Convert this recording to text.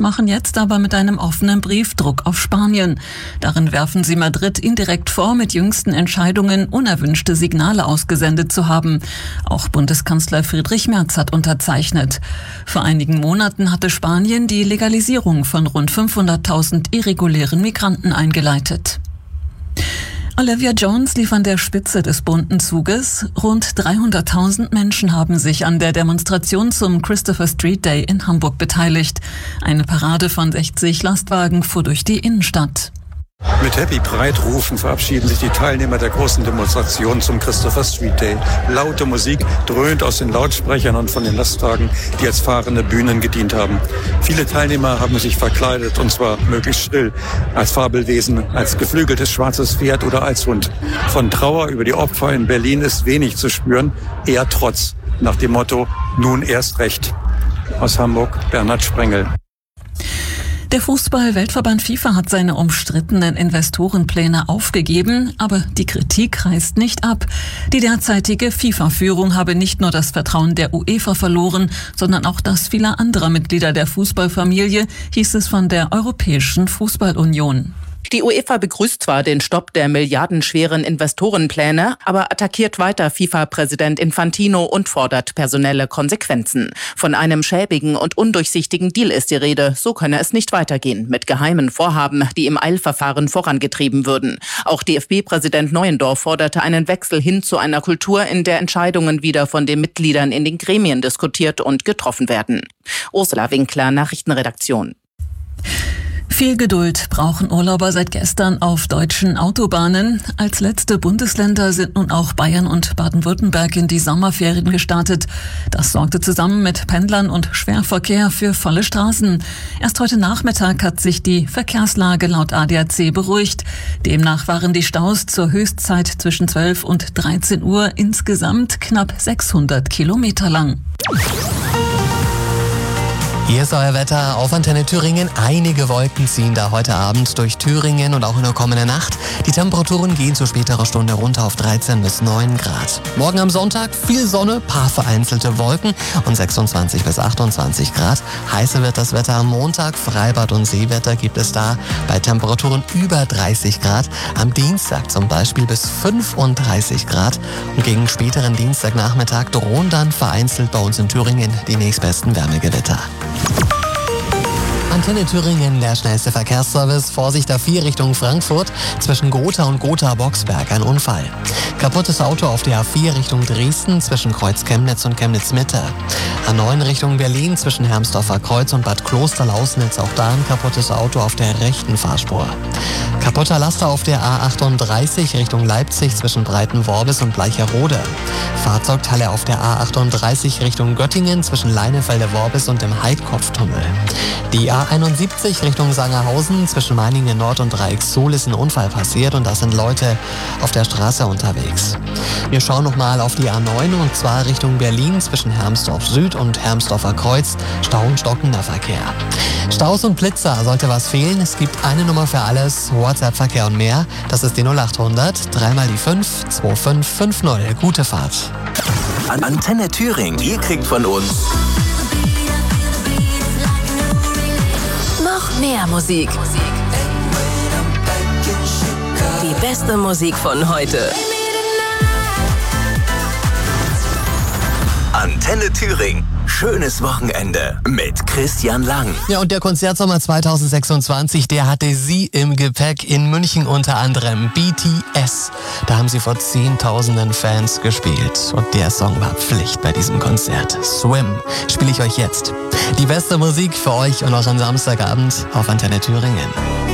machen jetzt aber mit einem offenen Brief Druck auf Spanien. Darin werfen sie Madrid indirekt vor, mit jüngsten Entscheidungen unerwünschte Signale ausgesendet zu haben. Auch Bundeskanzler Friedrich Merz hat unterzeichnet. Vor einigen Monaten hatte Spanien die Legalisierung von rund 500.000 irregulären Migranten eingeleitet. Olivia Jones lief an der Spitze des bunten Zuges. Rund 300.000 Menschen haben sich an der Demonstration zum Christopher Street Day in Hamburg beteiligt. Eine Parade von 60 Lastwagen fuhr durch die Innenstadt. Mit Happy Pride-Rufen verabschieden sich die Teilnehmer der großen Demonstration zum Christopher Street Day. Laute Musik dröhnt aus den Lautsprechern und von den Lastwagen, die als fahrende Bühnen gedient haben. Viele Teilnehmer haben sich verkleidet, und zwar möglichst schrill, als Fabelwesen, als geflügeltes schwarzes Pferd oder als Hund. Von Trauer über die Opfer in Berlin ist wenig zu spüren, eher Trotz, nach dem Motto, nun erst recht. Aus Hamburg, Bernhard Sprengel. Der Fußball-Weltverband FIFA hat seine umstrittenen Investorenpläne aufgegeben, aber die Kritik reißt nicht ab. Die derzeitige FIFA-Führung habe nicht nur das Vertrauen der UEFA verloren, sondern auch das vieler anderer Mitglieder der Fußballfamilie, hieß es von der Europäischen Fußballunion. Die UEFA begrüßt zwar den Stopp der milliardenschweren Investorenpläne, aber attackiert weiter FIFA-Präsident Infantino und fordert personelle Konsequenzen. Von einem schäbigen und undurchsichtigen Deal ist die Rede. So könne es nicht weitergehen, mit geheimen Vorhaben, die im Eilverfahren vorangetrieben würden. Auch DFB-Präsident Neuendorf forderte einen Wechsel hin zu einer Kultur, in der Entscheidungen wieder von den Mitgliedern in den Gremien diskutiert und getroffen werden. Ursula Winkler, Nachrichtenredaktion. Viel Geduld brauchen Urlauber seit gestern auf deutschen Autobahnen. Als letzte Bundesländer sind nun auch Bayern und Baden-Württemberg in die Sommerferien gestartet. Das sorgte zusammen mit Pendlern und Schwerverkehr für volle Straßen. Erst heute Nachmittag hat sich die Verkehrslage laut ADAC beruhigt. Demnach waren die Staus zur Höchstzeit zwischen 12 und 13 Uhr insgesamt knapp 600 Kilometer lang. Hier ist euer Wetter auf Antenne Thüringen. Einige Wolken ziehen da heute Abend durch Thüringen und auch in der kommenden Nacht. Die Temperaturen gehen zu späterer Stunde runter auf 13 bis 9 Grad. Morgen am Sonntag viel Sonne, paar vereinzelte Wolken und 26 bis 28 Grad. Heißer wird das Wetter am Montag. Freibad- und Seewetter gibt es da bei Temperaturen über 30 Grad. Am Dienstag zum Beispiel bis 35 Grad. Und gegen späteren Dienstagnachmittag drohen dann vereinzelt bei uns in Thüringen die nächstbesten Wärmegewitter. Antenne Thüringen, der schnellste Verkehrsservice. Vorsicht A4 Richtung Frankfurt. Zwischen Gotha und Gotha-Boxberg ein Unfall. Kaputtes Auto auf der A4 Richtung Dresden zwischen Kreuz Chemnitz und Chemnitz Mitte. A9 Richtung Berlin zwischen Hermsdorfer Kreuz und Bad Klosterlausnitz. Auch da ein kaputtes Auto auf der rechten Fahrspur. Kaputter Laster auf der A38 Richtung Leipzig zwischen Breitenworbis und Bleicherode. Fahrzeugteile auf der A38 Richtung Göttingen zwischen Leinefelde-Worbis und dem Heidkopftunnel. Die A71 Richtung Sangerhausen zwischen Meiningen Nord und Dreieckszoll ist ein Unfall passiert und da sind Leute auf der Straße unterwegs. Wir schauen nochmal auf die A9 und zwar Richtung Berlin zwischen Hermsdorf Süd und Hermsdorfer Kreuz. Stau und stockender Verkehr. Staus und Blitzer, sollte was fehlen, es gibt eine Nummer für alles, WhatsApp-Verkehr und mehr. Das ist die 0800 3 mal die 5 2550. Gute Fahrt. Antenne Thüringen, ihr kriegt von uns noch mehr Musik. Die beste Musik von heute. Antenne Thüringen. Schönes Wochenende mit Christian Lang. Ja, und der Konzertsommer 2026, der hatte sie im Gepäck, in München unter anderem BTS. Da haben sie vor Zehntausenden Fans gespielt und der Song war Pflicht bei diesem Konzert. Swim spiele ich euch jetzt. Die beste Musik für euch und euren Samstagabend auf Antenne Thüringen.